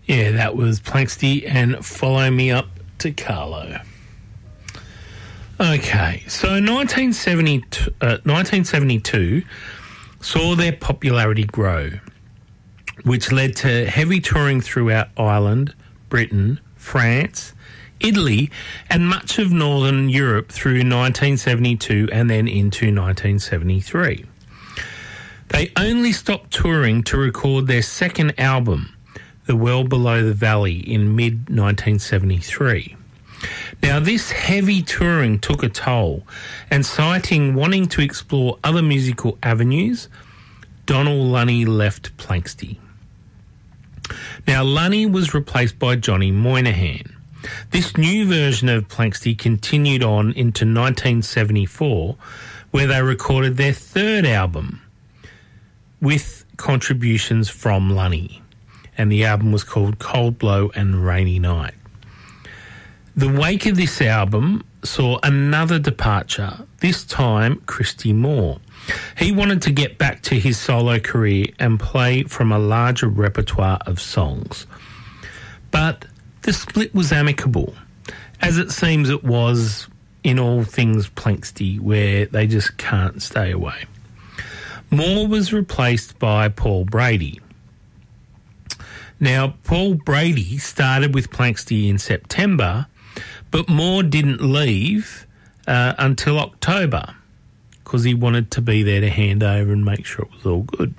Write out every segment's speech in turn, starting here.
Yeah, that was Planxty and Follow Me Up to Carlo. Okay, so 1972 saw their popularity grow, which led to heavy touring throughout Ireland, Britain, France, Italy, and much of Northern Europe through 1972 and then into 1973. They only stopped touring to record their second album, The Well Below the Valley, in mid-1973. Now, this heavy touring took a toll, and citing wanting to explore other musical avenues, Donal Lunny left Planxty. Now, Lunny was replaced by Johnny Moynihan. This new version of Planxty continued on into 1974, where they recorded their third album with contributions from Lunny, and the album was called Cold Blow and Rainy Night. The wake of this album saw another departure, this time Christy Moore. He wanted to get back to his solo career and play from a larger repertoire of songs. But the split was amicable, as it seems it was in all things Planxty, where they just can't stay away. Moore was replaced by Paul Brady. Now, Paul Brady started with Planxty in September, but Moore didn't leave until October because he wanted to be there to hand over and make sure it was all good.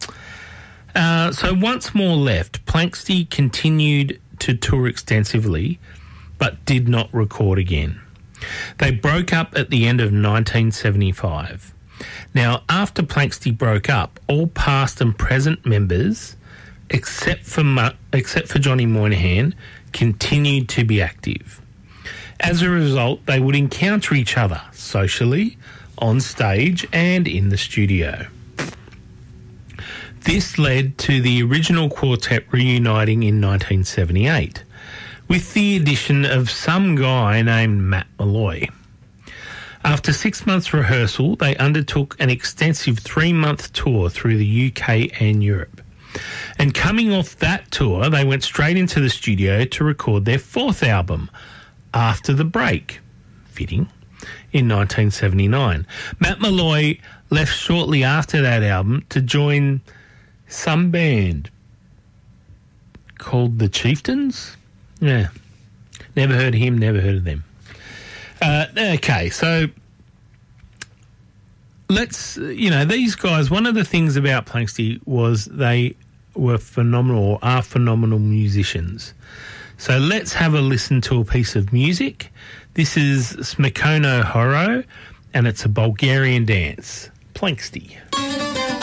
So once Moore left, Planxty continued to tour extensively but did not record again. They broke up at the end of 1975. Now, after Planxty broke up, all past and present members, except for Johnny Moynihan, continued to be active. As a result, they would encounter each other socially, on stage and in the studio. This led to the original quartet reuniting in 1978, with the addition of some guy named Matt Molloy. After 6 months rehearsal, they undertook an extensive 3-month tour through the UK and Europe. And coming off that tour, they went straight into the studio to record their fourth album, After the Break, fitting, in 1979. Matt Molloy left shortly after that album to join some band called The Chieftains. Yeah, never heard of him, never heard of them. Okay, so let's, these guys, one of the things about Planxty was they were phenomenal, or are phenomenal musicians. So let's have a listen to a piece of music. This is Smikono Horo, and it's a Bulgarian dance, Planxty.